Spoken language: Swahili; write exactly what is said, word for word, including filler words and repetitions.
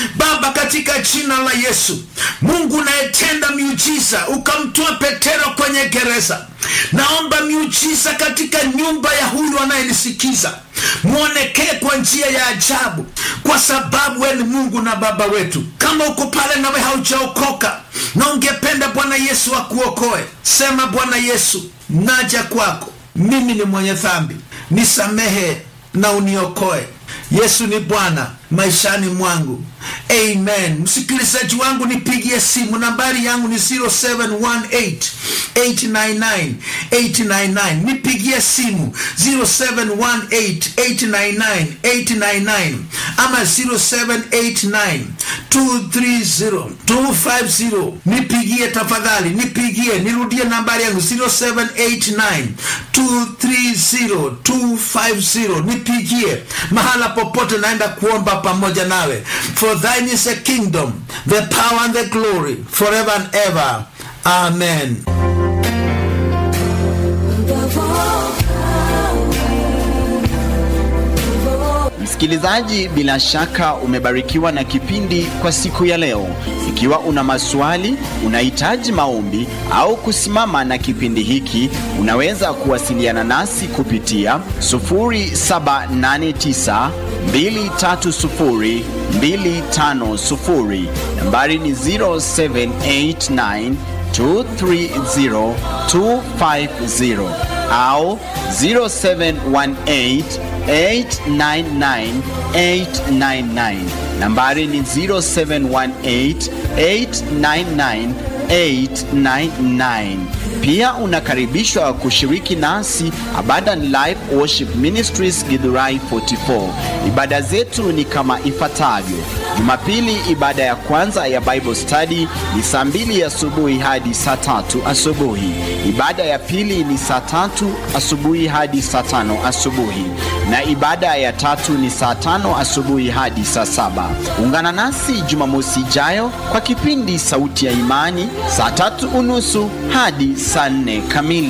Baba, katika jina la Yesu, Mungu unayetenda miujiza, ukamtoa Petero kwenye gereza, naomba miujiza katika nyumba ya huyu anayenisikiza. Muonekee kwa njia ya ajabu, kwa sababu wewe ni Mungu na Baba wetu. Kama uko pale nawe haujaokoka na ungependa Bwana Yesu akuokoe, sema: Bwana Yesu, naja kwako, mimi ni mwenye dhambi, nisamehe na uniokoe. Yesu ni Bwana maishani mwangu. Amen. Msikilizaji wangu, nipigie simu. Nambari yangu ni zero seven one eight, eight nine nine, eight nine nine. Nipigie simu zero seven one eight, eight nine nine, eight nine nine ama zero seven eight nine, two three zero, two five zero. Nipigie tafadhali, nipigie. Nirudie nambari yangu zero seven eight nine, two three zero, two five zero. Nipigie mahala popote naenda kuomba pamoja nawe. For thine is the kingdom, the power and the glory, forever and ever. Amen. Msikilizaji, bila shaka umebarikiwa na kipindi kwa siku ya leo. Ikiwa una maswali, unahitaji maombi au kusimama na kipindi hiki, unaweza kuwasiliana nasi kupitia sufuri saba nane tisa, mbili tatu sufuri, mbili tano sufuri. Nambari ni zero seven eight nine, two three zero, two five zero au zero seven one eight, eight nine nine, eight nine nine. Nambari ni zero seven one eight, eight nine nine, eight nine nine. Pia unakaribishwa kushiriki nasi Abundant Life Worship Ministries Githurai forty-four. Ibada zetu ni kama ifuatavyo. Jumapili, ibada ya kwanza ya Bible Study ni saa mbili asubuhi hadi saa tatu asubuhi. Ibada ya pili ni saa tatu asubuhi hadi saa tano asubuhi. Na ibada ya tatu ni saa tano asubuhi hadi saa saba. Ungana nasi Jumamosi ijayo kwa kipindi Sauti ya Imani, saa tatu unusu hadi saa nne kamili.